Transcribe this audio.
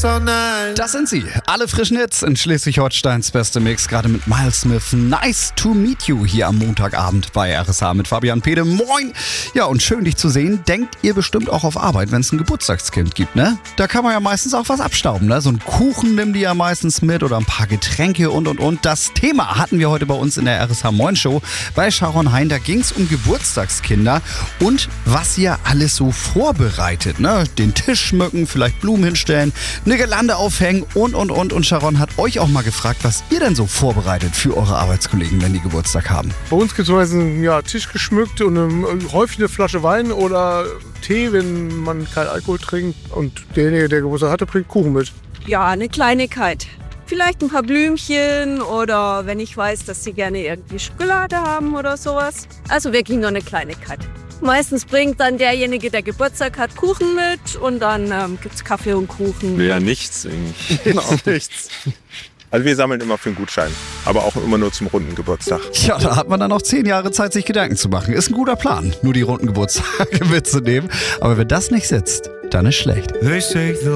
all night. Das sind sie, alle frischen Hits in Schleswig-Holsteins beste Mix, gerade mit Miles Smith. Nice to meet you hier am Montagabend bei RSH mit Fabian Pede. Moin! Ja, und schön dich zu sehen. Denkt ihr bestimmt auch auf Arbeit, wenn es ein Geburtstagskind gibt, ne? Da kann man ja meistens auch was abstauben, ne? So einen Kuchen nimmt die ja meistens mit oder ein paar Getränke und. Das Thema hatten wir heute bei uns in der RSH Moin Show bei Sharon Hein. Da ging es um Geburtstagskinder und was ihr alles so vorbereitet, ne? Den Tisch schmücken, vielleicht Blumen hinstellen, eine Girlande aufhängen und. Und Sharon hat euch auch mal gefragt, was ihr denn so vorbereitet für eure Arbeitskollegen, wenn die Geburtstag haben. Bei uns gibt es meistens einen Tisch geschmückt und häufig eine Flasche Wein oder Tee, wenn man keinen Alkohol trinkt. Und derjenige, der Geburtstag hatte, bringt Kuchen mit. Ja, eine Kleinigkeit. Vielleicht ein paar Blümchen oder wenn ich weiß, dass sie gerne irgendwie Schokolade haben oder sowas. Also wirklich nur eine Kleinigkeit. Meistens bringt dann derjenige, der Geburtstag hat, Kuchen mit und dann gibt's Kaffee und Kuchen. Ja, nichts eigentlich. Genau, nichts. Also wir sammeln immer für einen Gutschein, aber auch immer nur zum runden Geburtstag. Ja, da hat man dann noch 10 Jahre Zeit, sich Gedanken zu machen. Ist ein guter Plan, nur die runden Geburtstage mitzunehmen. Aber wenn das nicht sitzt, dann ist schlecht. They say the